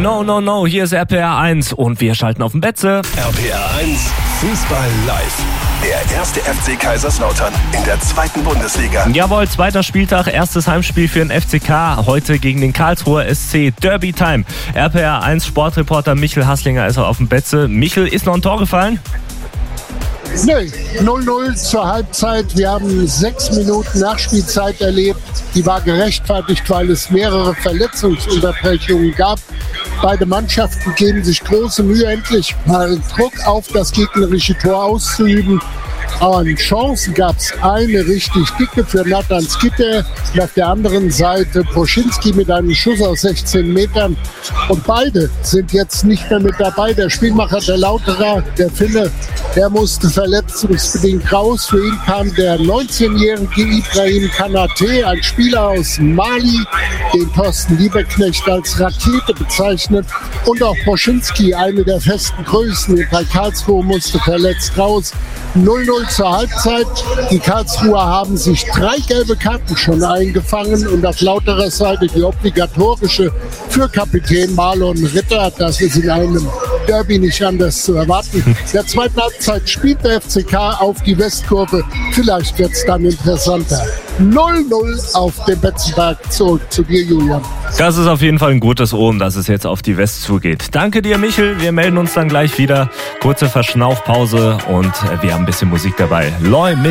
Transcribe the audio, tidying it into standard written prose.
No, no, no, hier ist RPR 1 und wir schalten auf den Betze. RPR 1, Fußball live. Der erste FC Kaiserslautern in der 2. Bundesliga. Jawohl, 2. Spieltag, erstes Heimspiel für den FCK. Heute gegen den Karlsruher SC. Derby Time. RPR 1 Sportreporter Michel Hasslinger ist auf dem Betze. Michel, ist noch ein Tor gefallen? Nee, 0-0 zur Halbzeit. Wir haben 6 Minuten Nachspielzeit erlebt. Die war gerechtfertigt, weil es mehrere Verletzungsunterbrechungen gab. Beide Mannschaften geben sich große Mühe, endlich mal Druck auf das gegnerische Tor auszuüben. Aber an Chancen gab es eine richtig dicke für Nathan Skitter und auf der anderen Seite Poschinski mit einem Schuss aus 16 Metern. Und beide sind jetzt nicht mehr mit dabei. Der Spielmacher, der Lauterer, der Finne, der musste verletzungsbedingt raus. Für ihn kam der 19-jährige Ibrahim Kanate, ein Spieler aus Mali, den Thorsten Lieberknecht als Rakete bezeichnet. Und auch Poschinski, eine der festen Größen bei Karlsruhe, musste verletzt raus. 0-0 zur Halbzeit. Die Karlsruher haben sich 3 gelbe Karten schon eingefangen und auf Lauterer Seite die obligatorische für Kapitän Marlon Ritter. Das ist in einem Derby nicht anders zu erwarten. In der 2. Halbzeit spielt der FCK auf die Westkurve. Vielleicht wird es dann interessanter. 0-0 auf dem Betzenberg. Zurück zu dir, Julian. Das ist auf jeden Fall ein gutes Omen, dass es jetzt auf die West zugeht. Danke dir, Michel. Wir melden uns dann gleich wieder. Kurze Verschnaufpause und wir haben ein bisschen Musik dabei. Loy mit